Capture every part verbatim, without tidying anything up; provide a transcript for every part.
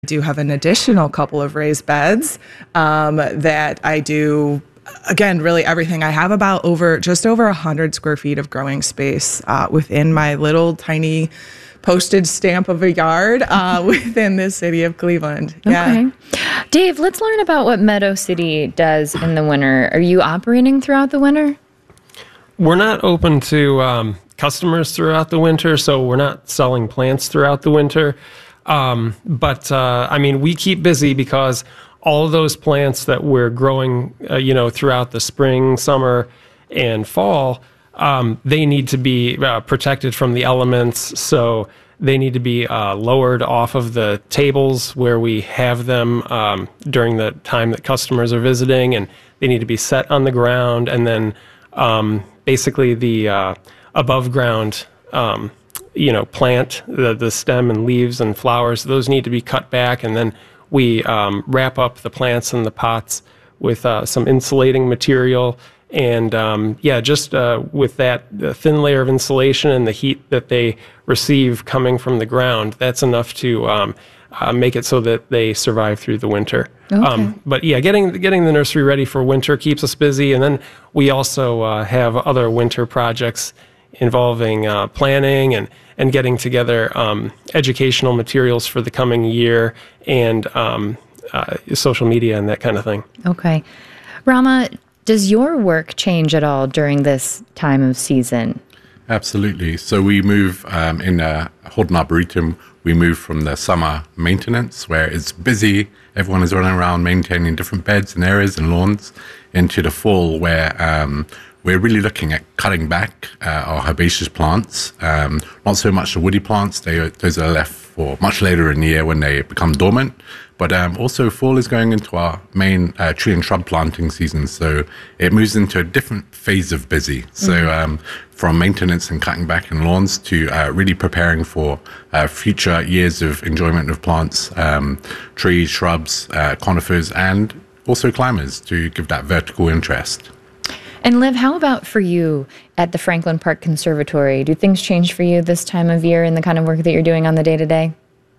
do have an additional couple of raised beds um, that I do, again, really everything. I have about over, just over one hundred square feet of growing space uh, within my little tiny postage stamp of a yard uh, within the city of Cleveland. Yeah. Okay. Dave, let's learn about what Meadow City does in the winter. Are you operating throughout the winter? We're not open to um, customers throughout the winter, so we're not selling plants throughout the winter. Um, but, uh, I mean, we keep busy because all of those plants that we're growing, uh, you know, throughout the spring, summer, and fall, um, they need to be uh, protected from the elements. So they need to be uh, lowered off of the tables where we have them um, during the time that customers are visiting, and they need to be set on the ground. And then um, basically the uh, above ground um you know, plant, the, the stem and leaves and flowers, those need to be cut back. And then we um, wrap up the plants in the pots with uh, some insulating material. And um, yeah, just uh, with that the thin layer of insulation and the heat that they receive coming from the ground, that's enough to um, uh, make it so that they survive through the winter. Okay. Um, but yeah, getting getting the nursery ready for winter keeps us busy. And then we also uh, have other winter projects involving uh, planning and, and getting together um, educational materials for the coming year and um, uh, social media and that kind of thing. Okay. Rama, does your work change at all during this time of season? Absolutely. So we move um, in uh, Holden Arboretum, we move from the summer maintenance where it's busy, everyone is running around maintaining different beds and areas and lawns, into the fall where um, we're really looking at cutting back uh, our herbaceous plants, um, not so much the woody plants. They, those are left for much later in the year when they become dormant. But um, also fall is going into our main uh, tree and shrub planting season. So it moves into a different phase of busy. So mm-hmm. um, from maintenance and cutting back in lawns to uh, really preparing for uh, future years of enjoyment of plants, um, trees, shrubs, uh, conifers, and also climbers to give that vertical interest. And Liv, how about for you at the Franklin Park Conservatory? Do things change for you this time of year in the kind of work that you're doing on the day-to-day?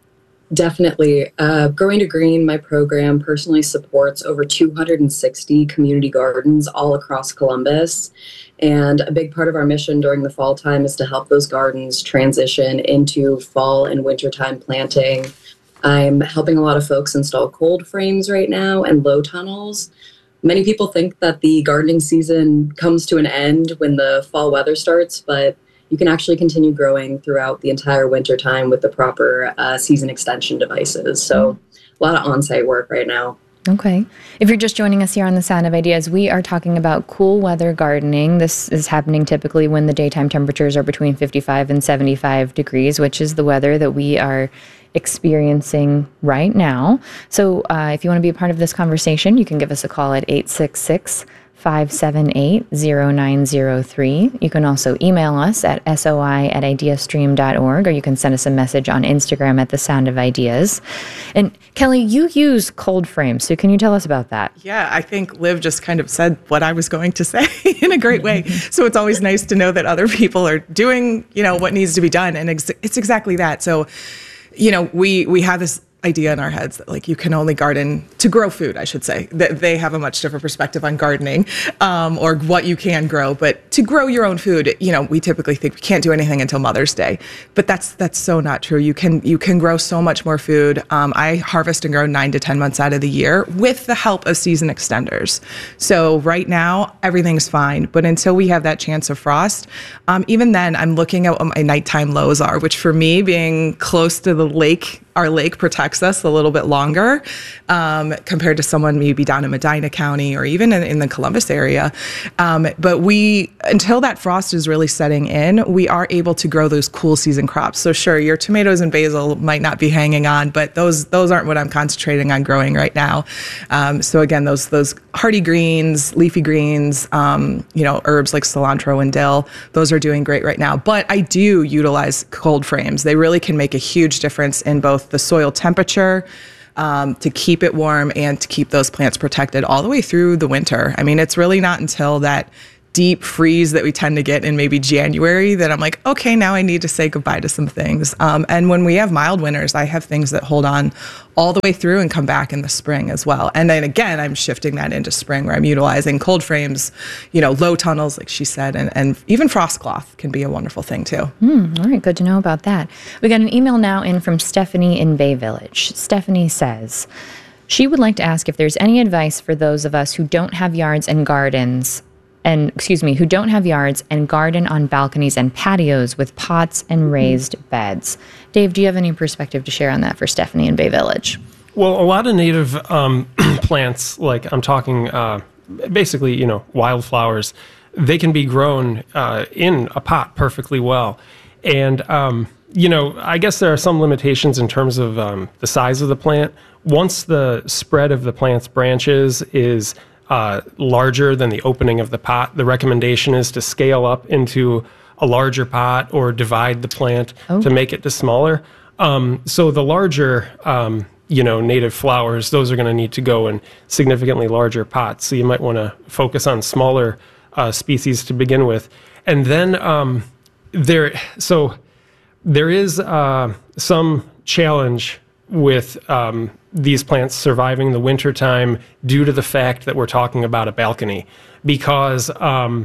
Definitely. Uh, Growing to Green, my program, personally supports over two hundred sixty community gardens all across Columbus. And a big part of our mission during the fall time is to help those gardens transition into fall and wintertime planting. I'm helping a lot of folks install cold frames right now and low tunnels. Many people think that the gardening season comes to an end when the fall weather starts, but you can actually continue growing throughout the entire winter time with the proper uh, season extension devices. So a lot of on-site work right now. Okay. If you're just joining us here on The Sound of Ideas, we are talking about cool weather gardening. This is happening typically when the daytime temperatures are between fifty-five and seventy-five degrees, which is the weather that we are experiencing right now. So uh, if you want to be a part of this conversation, you can give us a call at eight six six, five seven eight, zero nine zero three. You can also email us at soi at ideastream dot org, or you can send us a message on Instagram at The Sound of Ideas. And Kelly, you use cold frames, so can you tell us about that? Yeah, I think Liv just kind of said what I was going to say in a great way. So it's always nice to know that other people are doing, you know, what needs to be done. And ex- it's exactly that. So, you know, we, we have this idea in our heads that like you can only garden to grow food, I should say. That they have a much different perspective on gardening um, or what you can grow. But to grow your own food, you know, we typically think we can't do anything until Mother's Day. But that's that's so not true. You can you can grow so much more food. Um, I harvest and grow nine to ten months out of the year with the help of season extenders. So right now everything's fine, but until we have that chance of frost, um, even then I'm looking at what my nighttime lows are, which for me being close to the lake. Our lake protects us a little bit longer um, compared to someone maybe down in Medina County or even in, in the Columbus area. Um, but we, until that frost is really setting in, we are able to grow those cool season crops. So sure, your tomatoes and basil might not be hanging on, but those those aren't what I'm concentrating on growing right now. Um, so again, those those hardy greens, leafy greens, um, you know, herbs like cilantro and dill, those are doing great right now. But I do utilize cold frames. They really can make a huge difference in both the soil temperature um, to keep it warm and to keep those plants protected all the way through the winter. I mean, it's really not until that deep freeze that we tend to get in maybe January that I'm like, okay, now I need to say goodbye to some things. Um, and when we have mild winters, I have things that hold on all the way through and come back in the spring as well. And then again, I'm shifting that into spring where I'm utilizing cold frames, you know, low tunnels, like she said, and, and even frost cloth can be a wonderful thing too. Mm, all right, good to know about that. We got an email now in from Stephanie in Bay Village. Stephanie says, she would like to ask if there's any advice for those of us who don't have yards and gardens and excuse me, who don't have yards and garden on balconies and patios with pots and raised beds. Dave, do you have any perspective to share on that for Stephanie in Bay Village? Well, a lot of native um, plants, like I'm talking uh, basically, you know, wildflowers, they can be grown uh, in a pot perfectly well. And, um, you know, I guess there are some limitations in terms of um, the size of the plant. Once the spread of the plant's branches is Uh, larger than the opening of the pot, the recommendation is to scale up into a larger pot or divide the plant oh. to make it to smaller. Um, so the larger, um, you know, native flowers, those are going to need to go in significantly larger pots. So you might want to focus on smaller uh, species to begin with. And then um, there, so there is uh, some challenge with um, these plants surviving the wintertime due to the fact that we're talking about a balcony, because um,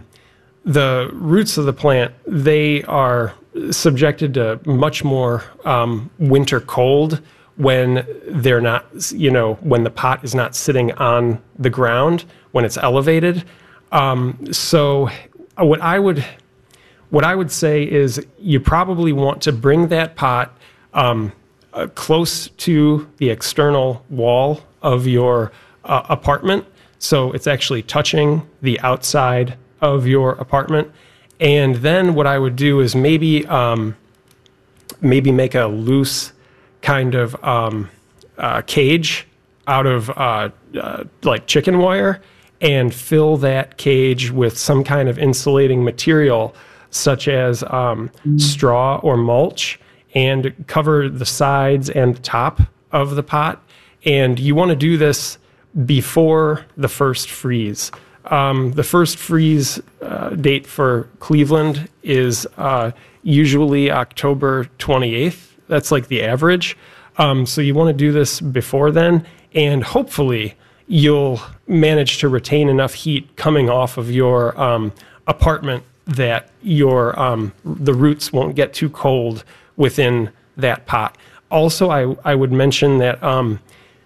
the roots of the plant, they are subjected to much more um, winter cold when they're not, you know, when the pot is not sitting on the ground, when it's elevated. Um, so what I would, what I would say is you probably want to bring that pot um, Uh, close to the external wall of your uh, apartment, so it's actually touching the outside of your apartment. And then what I would do is maybe um, maybe make a loose kind of um, uh, cage out of uh, uh, like chicken wire, and fill that cage with some kind of insulating material, such as um, straw or mulch, and cover the sides and the top of the pot. And you want to do this before the first freeze. Um, the first freeze uh, date for Cleveland is uh, usually October twenty-eighth. That's like the average. Um, so you want to do this before then, and hopefully you'll manage to retain enough heat coming off of your um, apartment that your um, the roots won't get too cold within that pot. Also, I, I would mention that um,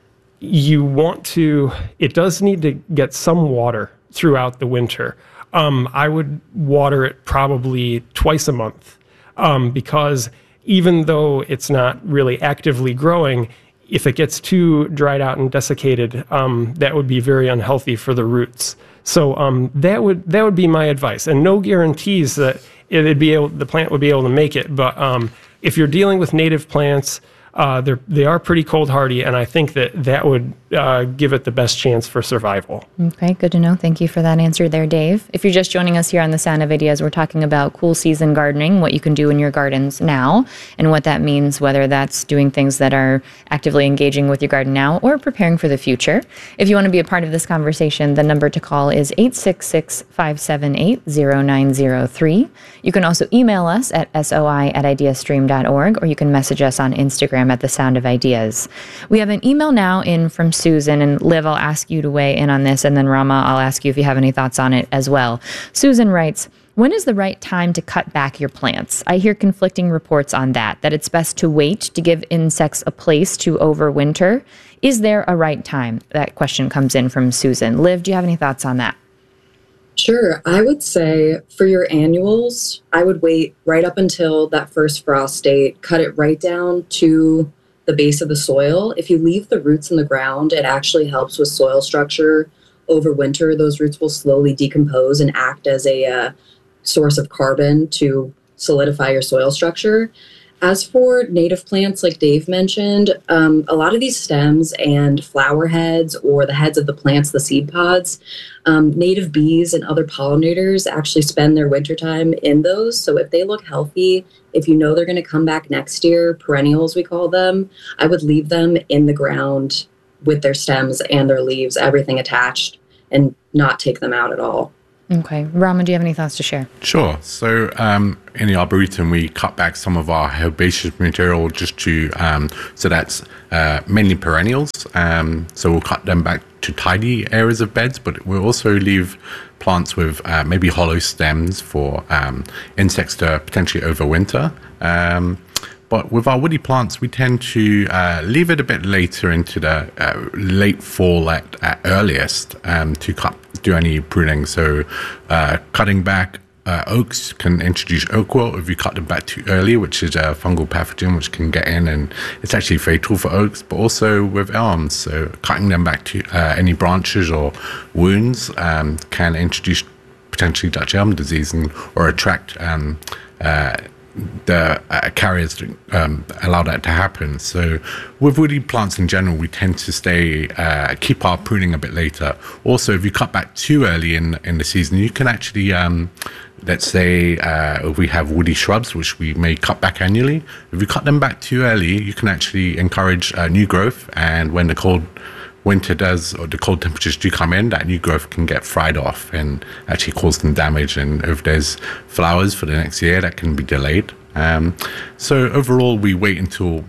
you want to, it does need to get some water throughout the winter. Um, I would water it probably twice a month um, because even though it's not really actively growing, if it gets too dried out and desiccated, um, that would be very unhealthy for the roots. So um, that would that would be my advice, and no guarantees that it'd be able, the plant would be able to make it. But um, if you're dealing with native plants, uh, they're they are pretty cold hardy, and I think that that would uh, give it the best chance for survival. Okay, good to know. Thank you for that answer there, Dave. If you're just joining us here on The Sound of Ideas, we're talking about cool season gardening, what you can do in your gardens now, and what that means, whether that's doing things that are actively engaging with your garden now or preparing for the future. If you want to be a part of this conversation, the number to call is eight six six, five seven eight, zero nine zero three. You can also email us at soi at ideastream dot org, or you can message us on Instagram at The Sound of Ideas. We have an email now in from Susan, and Liv, I'll ask you to weigh in on this, and then Rama, I'll ask you if you have any thoughts on it as well. Susan writes, when is the right time to cut back your plants? I hear conflicting reports on that, that it's best to wait to give insects a place to overwinter. Is there a right time? That question comes in from Susan. Liv, do you have any thoughts on that? Sure. I would say for your annuals, I would wait right up until that first frost date, cut it right down to the base of the soil. If you leave the roots in the ground, it actually helps with soil structure over winter. Those roots will slowly decompose and act as a uh, source of carbon to solidify your soil structure. As for native plants, like Dave mentioned, um, a lot of these stems and flower heads, or the heads of the plants, the seed pods, um, native bees and other pollinators actually spend their wintertime in those. So if they look healthy, if you know they're going to come back next year, perennials we call them, I would leave them in the ground with their stems and their leaves, everything attached, and not take them out at all. Okay. Rama, do you have any thoughts to share? Sure. So um, in the Arboretum, we cut back some of our herbaceous material just to, um, so that's uh, mainly perennials. Um, so we'll cut them back to tidy areas of beds, but we'll also leave plants with uh, maybe hollow stems for um, insects to potentially overwinter. Um, But with our woody plants, we tend to uh, leave it a bit later into the uh, late fall at, at earliest um, to cut, do any pruning. So uh, cutting back uh, oaks can introduce oak wilt if you cut them back too early, which is a fungal pathogen which can get in, and it's actually fatal for oaks, but also with elms. So cutting them back to uh, any branches or wounds um, can introduce potentially Dutch elm disease and or attract um, uh, the uh, carriers to um, allow that to happen. So with woody plants in general, we tend to stay, uh, keep our pruning a bit later. Also, if you cut back too early in, in the season, you can actually, um, let's say uh, if we have woody shrubs, which we may cut back annually, if you cut them back too early, you can actually encourage uh, new growth. And when the cold winter does, or the cold temperatures do come in, that new growth can get fried off and actually cause them damage. And if there's flowers for the next year, that can be delayed. Um, so overall, we wait until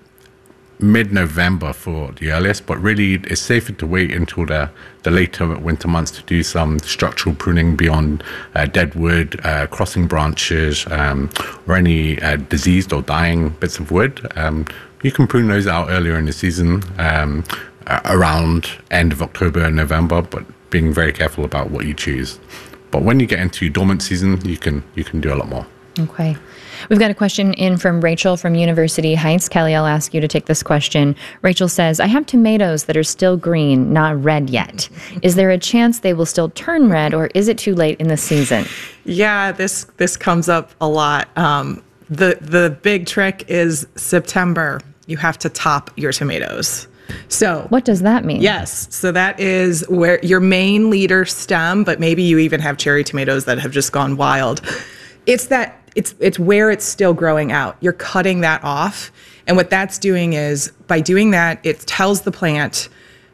mid-November for the earliest, but really it's safer to wait until the, the later winter months to do some structural pruning beyond uh, dead wood, uh, crossing branches, um, or any uh, diseased or dying bits of wood. Um, you can prune those out earlier in the season, um, Uh, around end of October and November, but being very careful about what you choose. But when you get into dormant season, you can you can do a lot more. Okay. We've got a question in from Rachel from University Heights. Kelly, I'll ask you to take this question. Rachel says, I have tomatoes that are still green, not red yet. Is there a chance they will still turn red, or is it too late in the season? Yeah, this this comes up a lot. Um, the the big trick is September. You have to top your tomatoes. So what does that mean? Yes. So that is where your main leader stem, but maybe you even have cherry tomatoes that have just gone wild. It's that it's it's where it's still growing out. You're cutting that off. And what that's doing is by doing that, it tells the plant,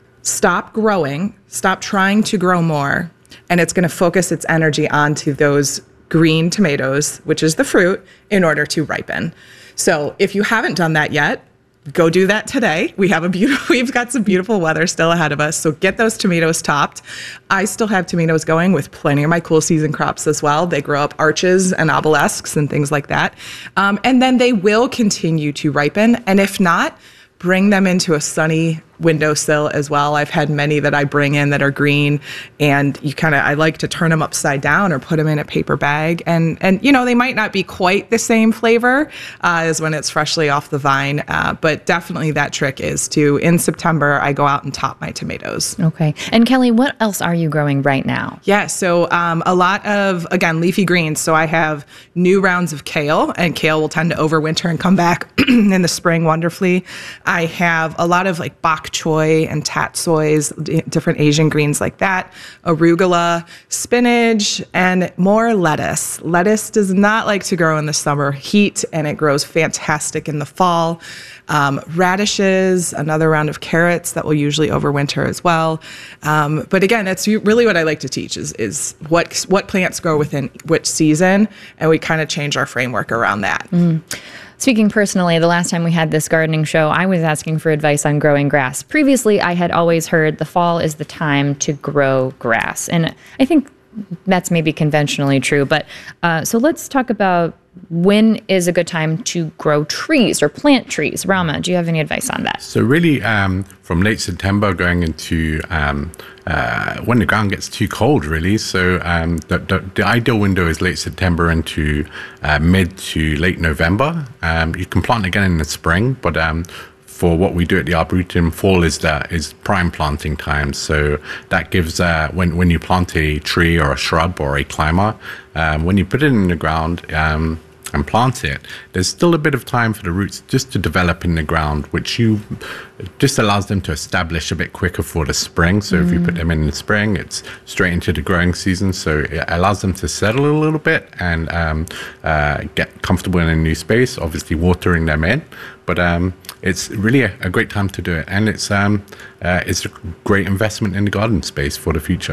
stop growing, stop trying to grow more. And it's going to focus its energy onto those green tomatoes, which is the fruit, in order to ripen. So if you haven't done that yet, go do that today. We have a beautiful, we've got some beautiful weather still ahead of us. So get those tomatoes topped. I still have tomatoes going with plenty of my cool season crops as well. They grow up arches and obelisks and things like that. Um, and then they will continue to ripen. And if not, bring them into a sunny windowsill as well. I've had many that I bring in that are green, and you kind of, I like to turn them upside down or put them in a paper bag. And, and you know, they might not be quite the same flavor uh, as when it's freshly off the vine, uh, but definitely that trick is to, in September, I go out and top my tomatoes. Okay. And Kelly, what else are you growing right now? Yeah, so um, a lot of, again, leafy greens. So I have new rounds of kale, and kale will tend to overwinter and come back in the spring wonderfully. I have a lot of like bok choy and tatsoys, d- different Asian greens like that, arugula, spinach, and more lettuce. Lettuce does not like to grow in the summer heat, and it grows fantastic in the fall. Um, radishes, another round of carrots that will usually overwinter as well. Um, but again, it's really what I like to teach is, is what, what plants grow within which season, and we kind of change our framework around that. Mm. Speaking personally, the last time we had this gardening show, I was asking for advice on growing grass. Previously, I had always heard the fall is the time to grow grass. And I think that's maybe conventionally true. But uh, so let's talk about when is a good time to grow trees or plant trees. Rama, do you have any advice on that? So really um, from late September going into um, uh, when the ground gets too cold, really. So um, the, the, the ideal window is late September into uh, mid to late November. Um, you can plant again in the spring, but um, for what we do at the Arboretum, fall is that is prime planting time. So that gives uh, when when you plant a tree or a shrub or a climber, um, when you put it in the ground um, and plant it, there's still a bit of time for the roots just to develop in the ground, which you just allows them to establish a bit quicker for the spring. So mm. if you put them in the spring, it's straight into the growing season. So it allows them to settle a little bit and um, uh, get comfortable in a new space, obviously watering them in. But um, it's really a, a great time to do it. And it's um, uh, it's a great investment in the garden space for the future.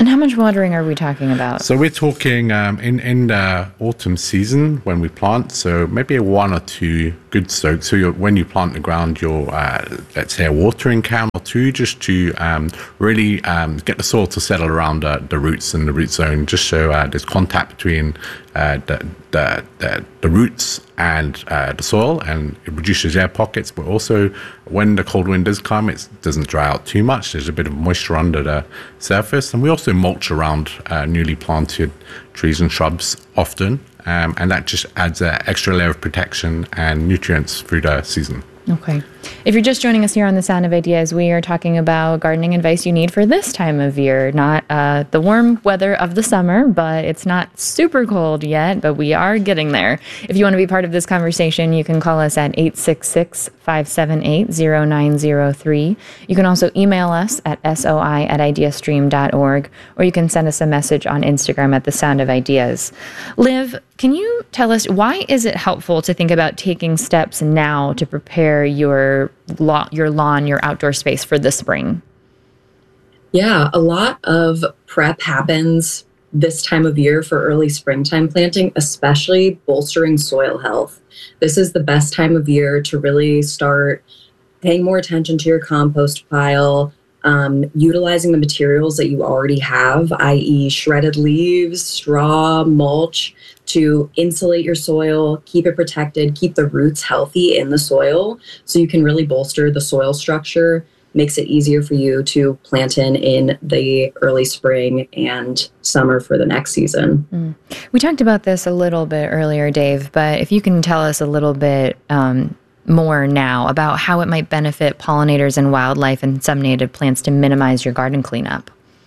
And how much watering are we talking about? So we're talking um, in, in the autumn season when we plant, so maybe a one or two good soaks. So you're, when you plant the ground, you'll, uh, let's say, a watering can or two, just to um, really um, get the soil to settle around uh, the roots and the root zone, just so uh, there's contact between uh, the, the, the, the roots and uh, the soil, and it reduces air pockets. But also, when the cold wind does come, it doesn't dry out too much. There's a bit of moisture under the surface. And we also mulch around uh, newly planted trees and shrubs often. Um, and that just adds an extra layer of protection and nutrients through the season. Okay. If you're just joining us here on The Sound of Ideas, we are talking about gardening advice you need for this time of year. Not uh, the warm weather of the summer, but it's not super cold yet, but we are getting there. If you want to be part of this conversation, you can call us at eight six six, five seven eight, zero nine zero three. You can also email us at soi at ideastream dot org, or you can send us a message on Instagram at The Sound of Ideas. Liv, can you tell us, why is it helpful to think about taking steps now to prepare your lawn, your lawn, your outdoor space for the spring? Yeah, a lot of prep happens this time of year for early springtime planting, especially bolstering soil health. This is the best time of year to really start paying more attention to your compost pile, um, utilizing the materials that you already have, that is shredded leaves, straw, mulch, to insulate your soil, keep it protected, keep the roots healthy in the soil so you can really bolster the soil structure. Makes it easier for you to plant in in the early spring and summer for the next season. Mm. We talked about this a little bit earlier, Dave, but if you can tell us a little bit um, more now about how it might benefit pollinators and wildlife and some native plants to minimize your garden cleanup.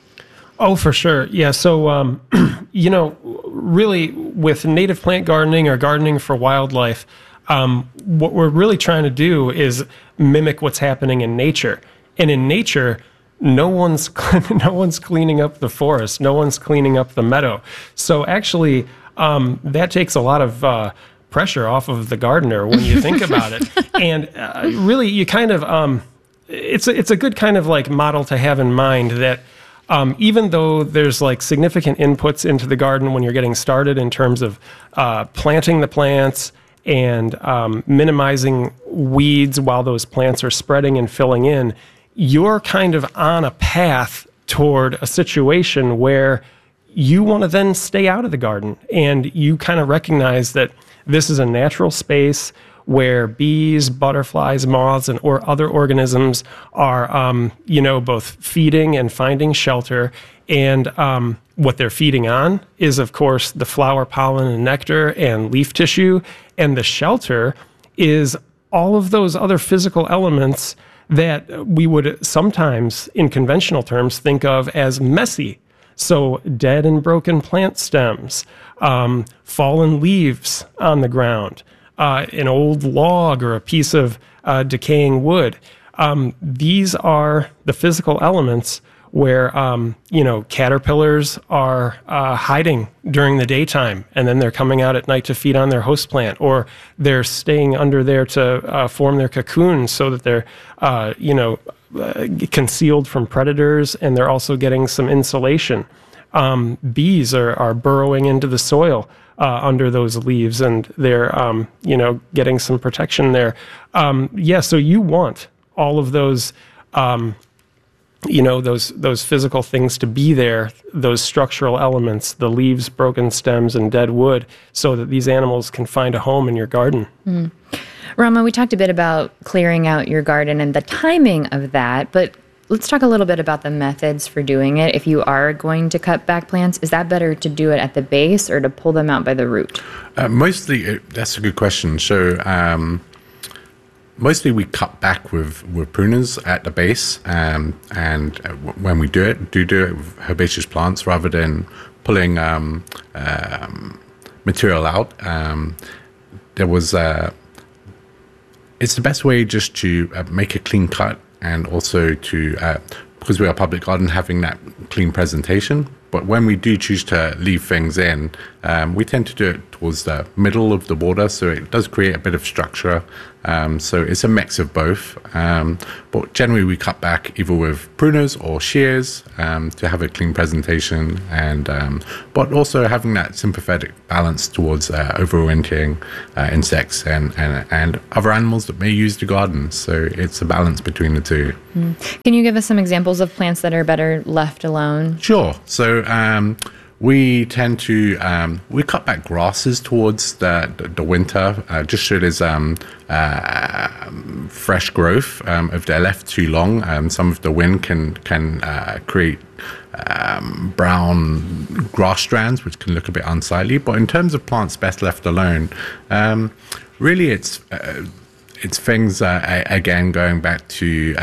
Oh, for sure. Yeah. So, um, you know, really with native plant gardening or gardening for wildlife, um, what we're really trying to do is mimic what's happening in nature. And in nature, no one's no one's cleaning up the forest. No one's cleaning up the meadow. So actually, um, that takes a lot of uh, pressure off of the gardener when you think about it. And uh, really, you kind of um, it's a, it's a good kind of like model to have in mind that. Um, even though there's like significant inputs into the garden when you're getting started in terms of uh, planting the plants and um, minimizing weeds while those plants are spreading and filling in, you're kind of on a path toward a situation where you want to then stay out of the garden. And you kind of recognize that this is a natural space where bees, butterflies, moths, and or other organisms are, um, you know, both feeding and finding shelter. And um, what they're feeding on is, of course, the flower pollen and nectar and leaf tissue. And the shelter is all of those other physical elements that we would sometimes, in conventional terms, think of as messy. So dead and broken plant stems, um, fallen leaves on the ground, Uh, an old log or a piece of uh, decaying wood. Um, these are the physical elements where, um, you know, caterpillars are uh, hiding during the daytime, and then they're coming out at night to feed on their host plant, or they're staying under there to uh, form their cocoons so that they're, uh, you know, uh, concealed from predators, and they're also getting some insulation. Um, bees are, are burrowing into the soil Uh, under those leaves, and they're, um, you know, getting some protection there. Um, yeah, so you want all of those, um, you know, those those physical things to be there, those structural elements, the leaves, broken stems, and dead wood, so that these animals can find a home in your garden. Mm. Rama, we talked a bit about clearing out your garden and the timing of that, but let's talk a little bit about the methods for doing it. If you are going to cut back plants, is that better to do it at the base or to pull them out by the root? Uh, mostly, it, that's a good question. So um, mostly we cut back with, with pruners at the base, um, and when we do it, do do it with herbaceous plants rather than pulling um, um, material out. Um, there was, uh, it's the best way just to uh, make a clean cut. And also to, uh, because we're a public garden, having that clean presentation. But when we do choose to leave things in, Um, we tend to do it towards the middle of the border, so it does create a bit of structure. Um, so it's a mix of both. Um, but generally, we cut back either with pruners or shears um, to have a clean presentation, and um, but also having that sympathetic balance towards uh, overwintering uh, insects and, and, and other animals that may use the garden. So it's a balance between the two. Mm. Can you give us some examples of plants that are better left alone? Sure. So um, we tend to um, we cut back grasses towards the the, the winter, uh, just so there's um, uh, fresh growth. Um, if they're left too long, um, some of the wind can can uh, create um, brown grass strands, which can look a bit unsightly. But in terms of plants best left alone, um, really it's uh, it's things uh, again going back to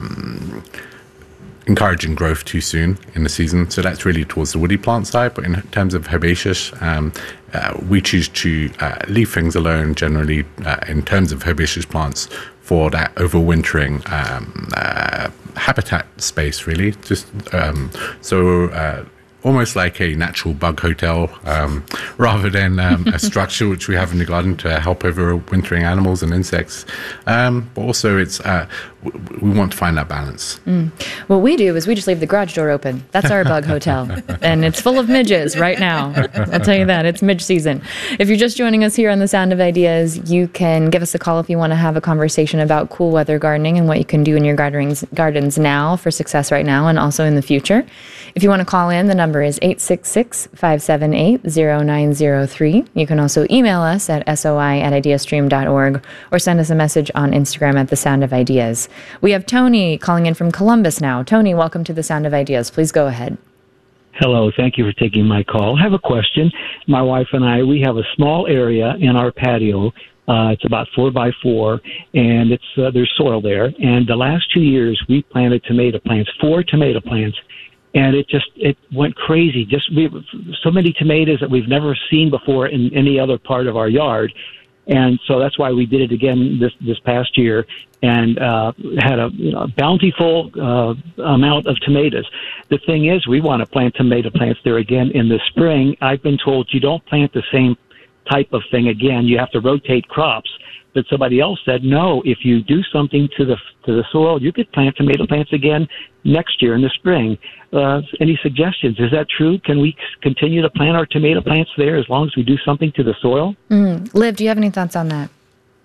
Um, encouraging growth too soon in the season. So that's really towards the woody plant side. But in terms of herbaceous, um, uh, we choose to uh, leave things alone generally uh, in terms of herbaceous plants for that overwintering um, uh, habitat space, really. Just um, so uh, almost like a natural bug hotel um, rather than um, a structure which we have in the garden to help overwintering animals and insects. Um, but also it's uh, w- we want to find that balance. Mm. What we do is we just leave the garage door open. That's our bug hotel. And it's full of midges right now. I'll tell you that. It's midge season. If you're just joining us here on The Sound of Ideas, you can give us a call if you want to have a conversation about cool weather gardening and what you can do in your gardens, gardens now for success right now and also in the future. If you want to call in, the number is eight six six, five seven eight, zero nine zero three. You can also email us at soi at ideastream dot org or send us a message on Instagram at The Sound of Ideas. We have Tony calling in from Columbus now. Tony, welcome to The Sound of Ideas. Please go ahead. Hello. Thank you for taking my call. I have a question. My wife and I, we have a small area in our patio. Uh, it's about four by four, and it's uh, there's soil there. And the last two years, we planted tomato plants, four tomato plants. And it just, it went crazy. Just we, so many tomatoes that we've never seen before in any other part of our yard. And so that's why we did it again this, this past year and uh, had a you know, bountiful uh, amount of tomatoes. The thing is, we want to plant tomato plants there again in the spring. I've been told you don't plant the same type of thing again. You have to rotate crops. But somebody else said, no, if you do something to the to the soil, you could plant tomato plants again next year in the spring. Uh, any suggestions? Is that true? Can we continue to plant our tomato plants there as long as we do something to the soil? Mm. Liv, do you have any thoughts on that?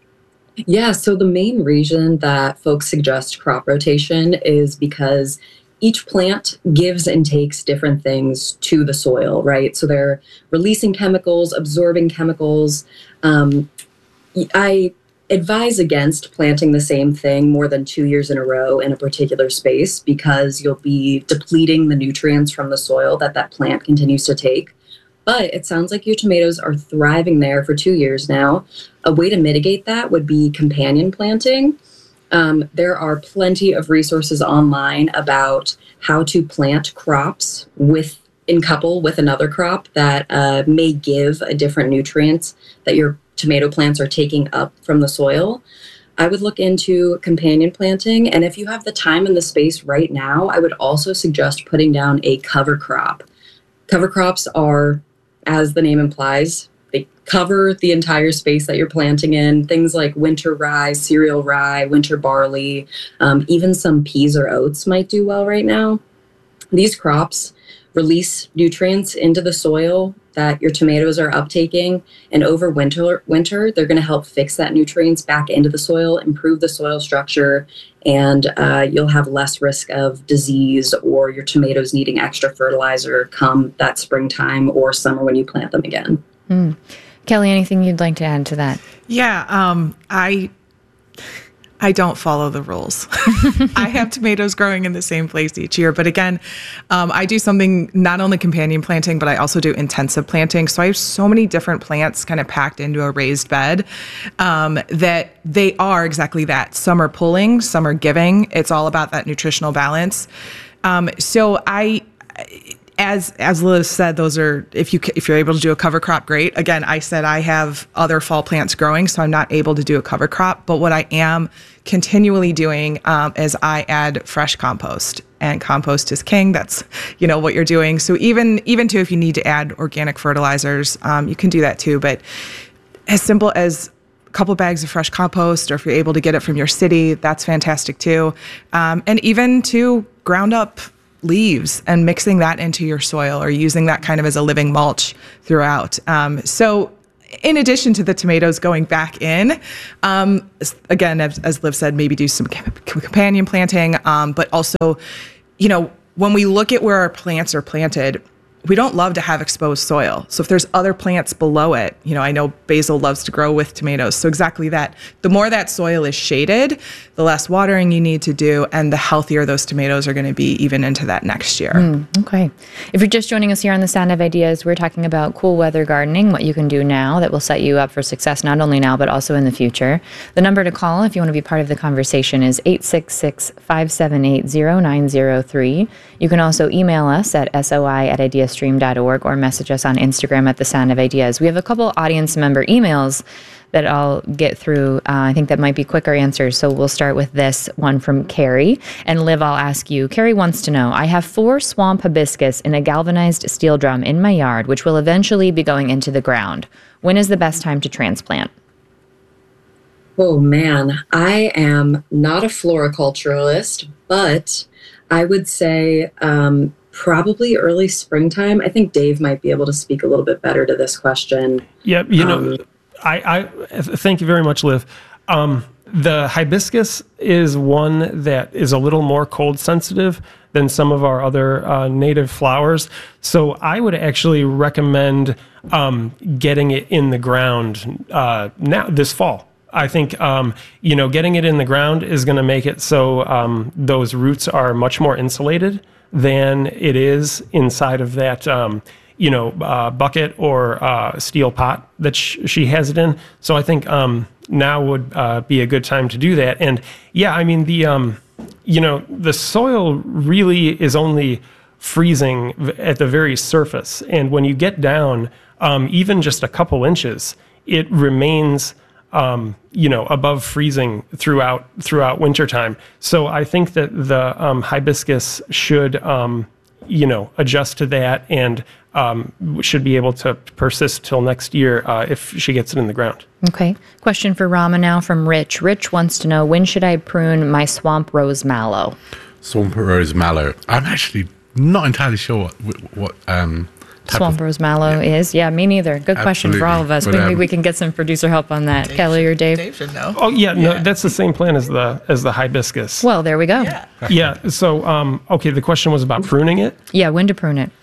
Yeah, so the main reason that folks suggest crop rotation is because each plant gives and takes different things to the soil, right? So they're releasing chemicals, absorbing chemicals. Um, I advise against planting the same thing more than two years in a row in a particular space because you'll be depleting the nutrients from the soil that that plant continues to take. But it sounds like your tomatoes are thriving there for two years now. A way to mitigate that would be companion planting. Um, there are plenty of resources online about how to plant crops with in couple with another crop that uh, may give a different nutrients that your tomato plants are taking up from the soil. I would look into companion planting. And if you have the time and the space right now, I would also suggest putting down a cover crop. Cover crops are, as the name implies, they cover the entire space that you're planting in. Things like winter rye, cereal rye, winter barley, um, even some peas or oats might do well right now. These crops release nutrients into the soil that your tomatoes are uptaking, and over winter, winter they're going to help fix that nutrients back into the soil, improve the soil structure, and uh, you'll have less risk of disease or your tomatoes needing extra fertilizer come that springtime or summer when you plant them again. Mm. Kelly, anything you'd like to add to that? Yeah, um, I I don't follow the rules. I have tomatoes growing in the same place each year. But again, um, I do something, not only companion planting, but I also do intensive planting. So I have so many different plants kind of packed into a raised bed um, that they are exactly that. Some are pulling, some are giving. It's all about that nutritional balance. Um, so I... As as Liz said, those are, if you if you're able to do a cover crop, great. Again, I said I have other fall plants growing, so I'm not able to do a cover crop. But what I am continually doing um, is I add fresh compost, and compost is king. That's, you know, what you're doing. So even even too, if you need to add organic fertilizers, um, you can do that too. But as simple as a couple bags of fresh compost, or if you're able to get it from your city, that's fantastic too. Um, and even to ground up leaves and mixing that into your soil, or using that kind of as a living mulch throughout. Um, so in addition to the tomatoes going back in, um, again, as, as Liv said, maybe do some companion planting, um, but also, you know, when we look at where our plants are planted, we don't love to have exposed soil. So if there's other plants below it, you know, I know basil loves to grow with tomatoes. So exactly that. The more that soil is shaded, the less watering you need to do, and the healthier those tomatoes are going to be even into that next year. Mm, okay. If you're just joining us here on the Sound of Ideas, we're talking about cool weather gardening, what you can do now that will set you up for success, not only now, but also in the future. The number to call if you want to be part of the conversation is eight six six, five seven eight, zero nine zero three. You can also email us at soi at ideastream dot org or message us on Instagram at The Sound of Ideas. We have a couple audience member emails that I'll get through. Uh, I think that might be quicker answers. So we'll start with this one from Carrie. And Liv, I'll ask you. Carrie wants to know, I have four swamp hibiscus in a galvanized steel drum in my yard, which will eventually be going into the ground. When is the best time to transplant? Oh man, I am not a floriculturalist, but I would say um, probably early springtime. I think Dave might be able to speak a little bit better to this question. Yeah, you know, Um, I, I thank you very much, Liv. Um, the hibiscus is one that is a little more cold sensitive than some of our other uh, native flowers. So I would actually recommend um, getting it in the ground uh, now this fall. I think, um, you know, getting it in the ground is going to make it so um, those roots are much more insulated than it is inside of that, um, you know, uh, bucket or uh, steel pot that sh- she has it in. So I think um, now would uh, be a good time to do that. And yeah, I mean, the, um, you know, the soil really is only freezing at the very surface. And when you get down um, even just a couple inches, it remains Um, you know, above freezing throughout throughout wintertime. So I think that the um, hibiscus should, um, you know, adjust to that and um, should be able to persist till next year uh, if she gets it in the ground. Okay. Question for Rama now from Rich. Rich wants to know, when should I prune my swamp rose mallow? Swamp rose mallow. I'm actually not entirely sure what, what um, type Swamp of- rose mallow yeah. is? Yeah, me neither. Good question for all of us. Absolutely. Maybe But, we um, can get some producer help on that. Kelly or Dave? Dave should know. Oh yeah, no, Yeah. that's the same plant as the as the hibiscus. Well, there we go. Yeah. Yeah. So um, okay, the question was about pruning it. Yeah, when to prune it.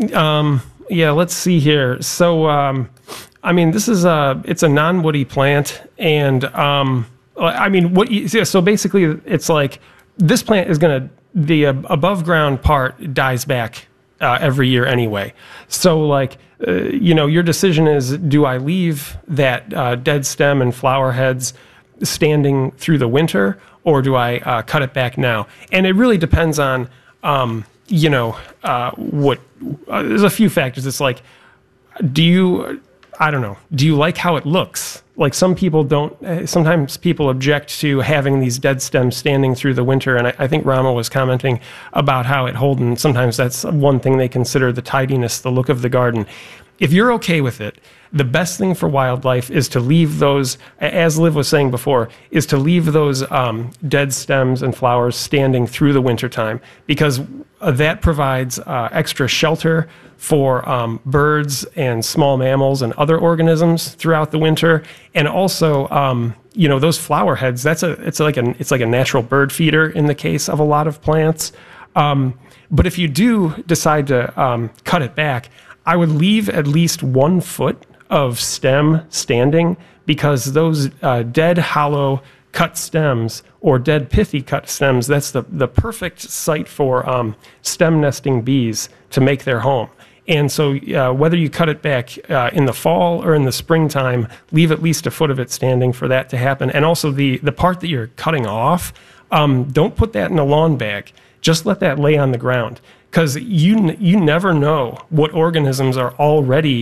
Yeah, let's see here. So, um, I mean, this is a it's a non-woody plant, and um, I mean, what? You, yeah, so basically, it's like this plant is gonna the uh, above ground part dies back uh, every year anyway. So, like, uh, you know, your decision is: do I leave that uh, dead stem and flower heads standing through the winter, or do I uh, cut it back now? And it really depends on. Um, you know, uh, what, uh, there's a few factors. It's like, do you, I don't know, do you like how it looks? Like some people don't, uh, sometimes people object to having these dead stems standing through the winter. And I, I think Rama was commenting about how at Holden, sometimes that's one thing they consider the tidiness, the look of the garden. If you're okay with it, the best thing for wildlife is to leave those, as Liv was saying before, is to leave those um, dead stems and flowers standing through the wintertime, because uh, that provides uh, extra shelter for um, birds and small mammals and other organisms throughout the winter. And also, um, you know, those flower heads, that's a, it's like a, it's like a natural bird feeder in the case of a lot of plants. Um, but if you do decide to um, cut it back, I would leave at least one foot of stem standing, because those uh, dead, hollow, cut stems or dead, pithy cut stems, that's the, the perfect site for um, stem nesting bees to make their home. And so uh, whether you cut it back uh, in the fall or in the springtime, leave at least a foot of it standing for that to happen. And also the, the part that you're cutting off, um, don't put that in a lawn bag. Just let that lay on the ground, because you you never know what organisms are already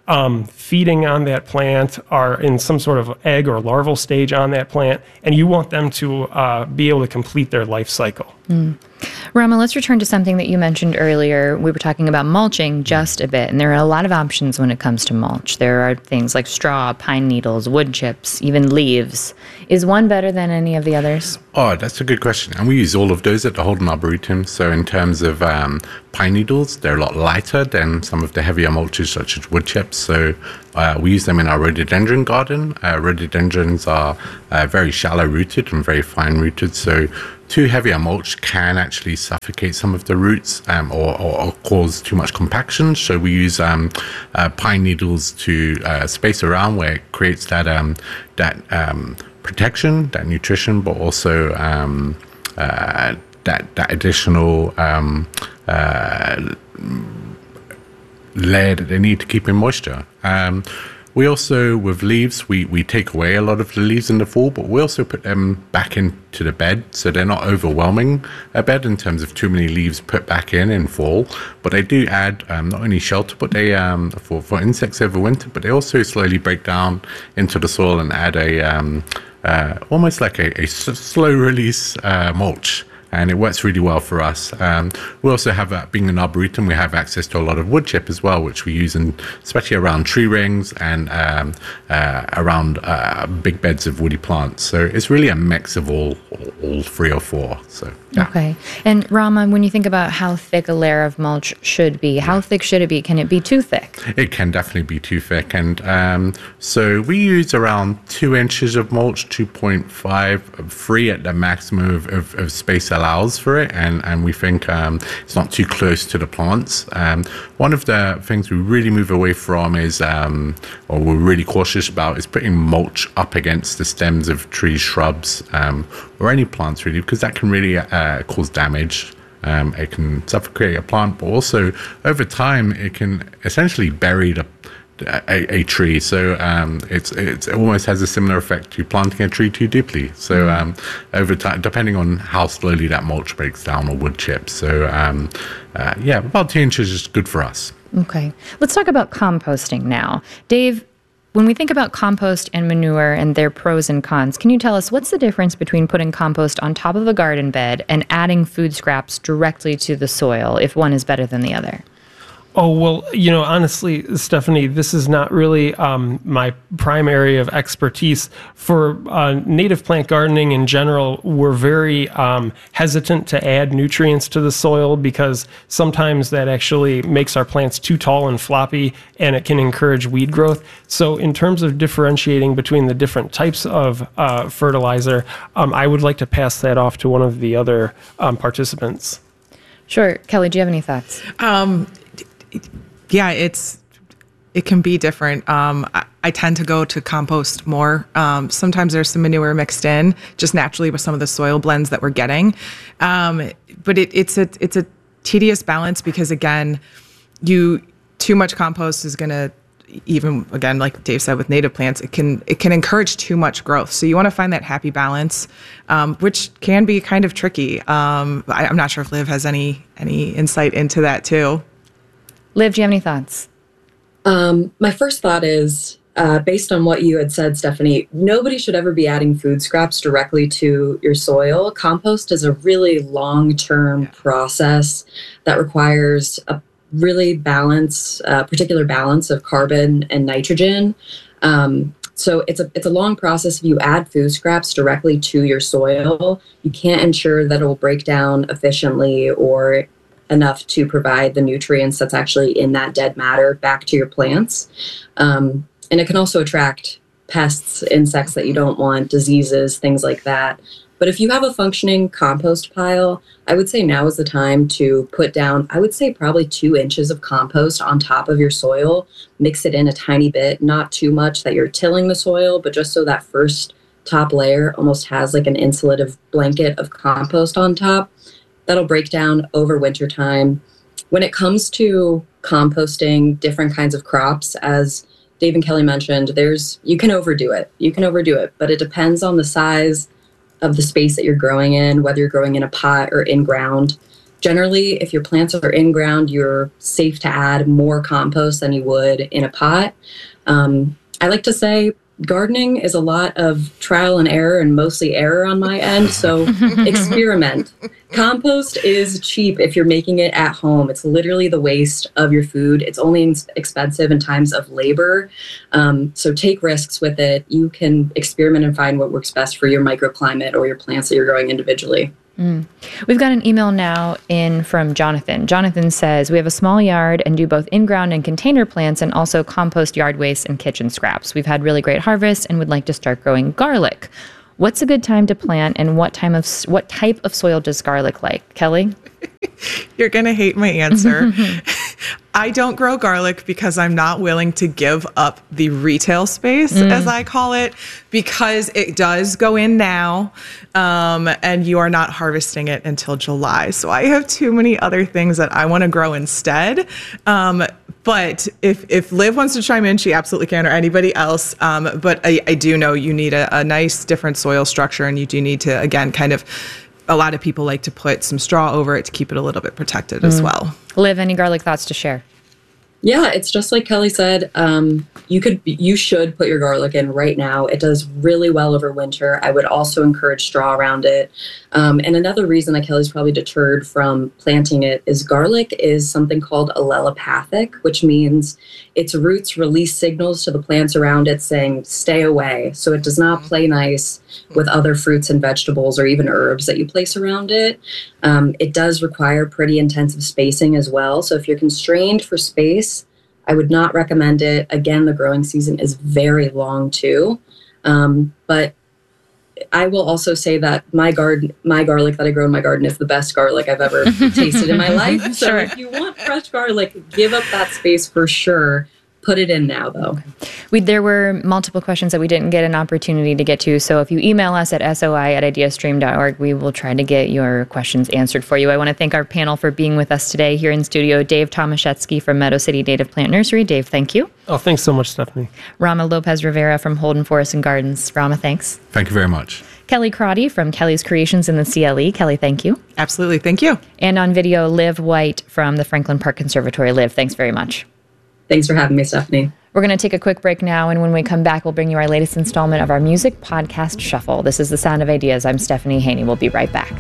um, feeding on that plant, are in some sort of egg or larval stage on that plant, and you want them to uh, be able to complete their life cycle. Mm. Rama, let's return to something that you mentioned earlier. We were talking about mulching just a bit, and there are a lot of options when it comes to mulch. There are things like straw, pine needles, wood chips, even leaves. Is one better than any of the others? Oh, that's a good question. And we use all of those at the Holden Arboretum. So in terms of um, pine needles, they're a lot lighter than some of the heavier mulches such as wood chips. So uh, we use them in our rhododendron garden. Uh, rhododendrons are uh, very shallow rooted and very fine rooted. So too heavy a mulch can actually suffocate some of the roots um, or, or, or cause too much compaction. So we use um, uh, pine needles to uh, space around where it creates that um, that um, protection, that nutrition, but also um, uh, that that additional um, uh, layer that they need to keep in moisture. Um, We also, with leaves, we, we take away a lot of the leaves in the fall, but we also put them back into the bed so they're not overwhelming a bed in terms of too many leaves put back in in fall. But they do add um, not only shelter, but they um, for, for insects over winter, but they also slowly break down into the soil and add a um, uh, almost like a, a slow release uh, mulch. And it works really well for us. Um, we also have, uh, being an arboretum, we have access to a lot of wood chip as well, which we use in, especially around tree rings and um, uh, around uh, big beds of woody plants. So it's really a mix of all, all, all three or four. So yeah. Okay. And Rama, when you think about how thick a layer of mulch should be, how thick should it be? Can it be too thick? It can definitely be too thick. And um, so we use around two inches of mulch, two point five, three at the maximum of, of, of space allows for it, and and we think um, it's not too close to the plants. Um, one of the things we really move away from is, um, or we're really cautious about, is putting mulch up against the stems of trees, shrubs, um, or any plants really, because that can really uh, cause damage. Um, it can suffocate a plant, but also over time it can essentially bury the A, a tree. So um, it's, it's it almost has a similar effect to planting a tree too deeply. So um, over time, depending on how slowly that mulch breaks down, or wood chips. So um, uh, yeah, about two inches is good for us. Okay. Let's talk about composting now. Dave, when we think about compost and manure and their pros and cons, can you tell us what's the difference between putting compost on top of a garden bed and adding food scraps directly to the soil, if one is better than the other? Oh, well, you know, honestly, Stephanie, this is not really um, my prime area of expertise. For uh, native plant gardening in general, we're very um, hesitant to add nutrients to the soil because sometimes that actually makes our plants too tall and floppy, and it can encourage weed growth. So in terms of differentiating between the different types of uh, fertilizer, um, I would like to pass that off to one of the other um, participants. Sure. Kelly, do you have any thoughts? Um, yeah, it's it can be different. Um, I, I tend to go to compost more. Um, sometimes there's some manure mixed in, just naturally with some of the soil blends that we're getting. Um, but it, it's a it's a tedious balance because again, you too much compost is going to, even again, like Dave said with native plants, it can it can encourage too much growth. So you want to find that happy balance, um, which can be kind of tricky. Um, I, I'm not sure if Liv has any any insight into that too. Liv, do you have any thoughts? Um, my first thought is, uh, based on what you had said, Stephanie, nobody should ever be adding food scraps directly to your soil. Compost is a really long-term process that requires a really balance, uh, particular balance of carbon and nitrogen. Um, so it's a it's a long process. If you add food scraps directly to your soil, you can't ensure that it will break down efficiently or enough to provide the nutrients that's actually in that dead matter back to your plants. Um, and it can also attract pests, insects that you don't want, diseases, things like that. But if you have a functioning compost pile, I would say now is the time to put down, I would say probably two inches of compost on top of your soil. Mix it in a tiny bit, not too much that you're tilling the soil, but just so that first top layer almost has like an insulative blanket of compost on top. That'll break down over winter time. When it comes to composting different kinds of crops, as Dave and Kelly mentioned, there's you can overdo it. You can overdo it, but it depends on the size of the space that you're growing in, whether you're growing in a pot or in ground. generally, if your plants are in ground, you're safe to add more compost than you would in a pot. Um, I like to say gardening is a lot of trial and error and mostly error on my end. So experiment. Compost is cheap if you're making it at home. It's literally the waste of your food. It's only expensive in times of labor. Um, so take risks with it. You can experiment and find what works best for your microclimate or your plants that you're growing individually. Mm. We've got an email now in from Jonathan. Jonathan says, we have a small yard and do both in-ground and container plants and also compost yard waste and kitchen scraps. We've had really great harvests and would like to start growing garlic. What's a good time to plant and what time of what type of soil does garlic like? Kelly? You're going to hate my answer. I don't grow garlic because I'm not willing to give up the retail space, mm. as I call it, because it does go in now, um, and you are not harvesting it until July. So I have too many other things that I want to grow instead. Um, but if, if Liv wants to chime in, she absolutely can, or anybody else. Um, but I, I do know you need a, a nice different soil structure, and you do need to, again, kind of, a lot of people like to put some straw over it to keep it a little bit protected mm. as well. Liv, any garlic thoughts to share? Yeah, it's just like Kelly said. Um, you could, you should put your garlic in right now. It does really well over winter. I would also encourage straw around it. Um, and another reason that Kelly's probably deterred from planting it is garlic is something called allelopathic, which means its roots release signals to the plants around it saying, stay away. So it does not play nice with other fruits and vegetables or even herbs that you place around it. Um, it does require pretty intensive spacing as well. So if you're constrained for space, I would not recommend it. Again, the growing season is very long too. Um, but I will also say that my garden, my garlic that I grow in my garden is the best garlic I've ever tasted in my life. So sure. If you want fresh garlic, give up that space for sure. Put it in now, though. We, there were multiple questions that we didn't get an opportunity to get to. So if you email us at soi at ideastream dot org, we will try to get your questions answered for you. I want to thank our panel for being with us today here in studio. Dave Tomaszewski from Meadow City Native Plant Nursery. Dave, thank you. Oh, thanks so much, Stephanie. Rama Lopez Rivera from Holden Forest and Gardens. Rama, thanks. Thank you very much. Kelly Crotty from Kelly's Creations in the C L E. Kelly, thank you. Absolutely. Thank you. And on video, Liv White from the Franklin Park Conservatory. Liv, thanks very much. Thanks for having me, Stephanie. We're going to take a quick break now, and when we come back, we'll bring you our latest installment of our music podcast shuffle. This is The Sound of Ideas. I'm Stephanie Haney. We'll be right back.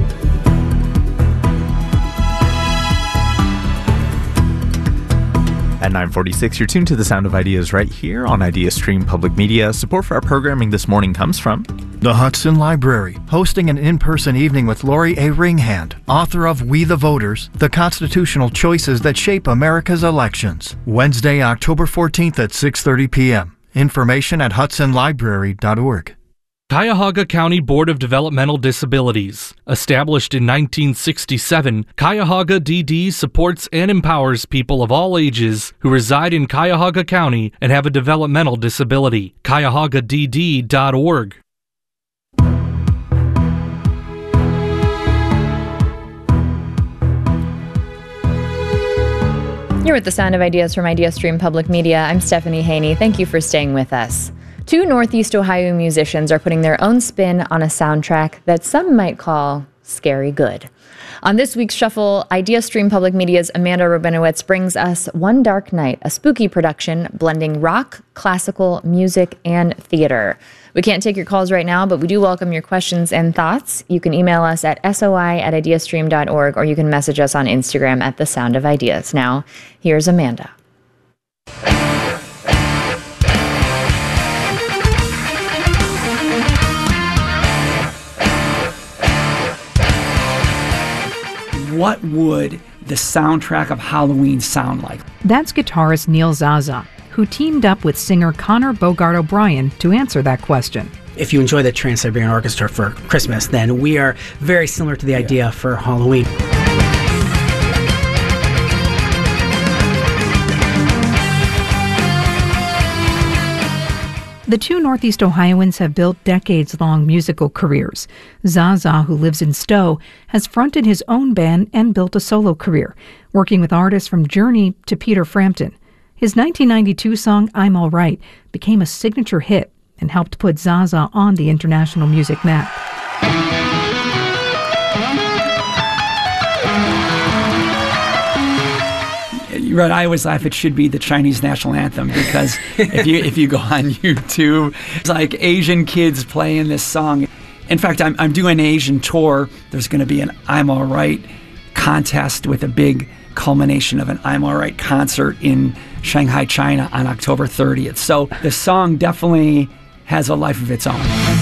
At nine forty-six, you're tuned to The Sound of Ideas right here on IdeaStream Public Media. Support for our programming this morning comes from the Hudson Library, hosting an in-person evening with Lori A. Ringhand, author of We the Voters, The Constitutional Choices That Shape America's Elections. Wednesday, October fourteenth at six thirty p.m. Information at hudson library dot org. Cuyahoga County Board of Developmental Disabilities. Established in nineteen sixty-seven, Cuyahoga D D supports and empowers people of all ages who reside in Cuyahoga County and have a developmental disability. cuyahoga d d dot org. You're with The Sound of Ideas from IdeaStream Public Media. I'm Stephanie Haney. Thank you for staying with us. Two Northeast Ohio musicians are putting their own spin on a soundtrack that some might call scary good. On this week's Shuffle, IdeaStream Public Media's Amanda Rabinowitz brings us One Dark Night, a spooky production blending rock, classical, music, and theater. We can't take your calls right now, but we do welcome your questions and thoughts. You can email us at soi at ideastream dot org, or you can message us on Instagram at The Sound of Ideas. Now, here's Amanda. What would the soundtrack of Halloween sound like? That's guitarist Neil Zaza, who teamed up with singer Connor Bogart O'Brien to answer that question. If you enjoy the Trans-Siberian Orchestra for Christmas, then we are very similar to the yeah. idea for Halloween. The two Northeast Ohioans have built decades-long musical careers. Zaza, who lives in Stowe, has fronted his own band and built a solo career, working with artists from Journey to Peter Frampton. His nineteen ninety-two song, I'm All Right, became a signature hit and helped put Zaza on the international music map. Right, I always laugh. It should be the Chinese national anthem because if you if you go on YouTube, it's like Asian kids playing this song. In fact, I'm I'm doing an Asian tour. There's going to be an I'm All Right contest with a big culmination of an I'm All Right concert in Shanghai, China on October thirtieth. So the song definitely has a life of its own.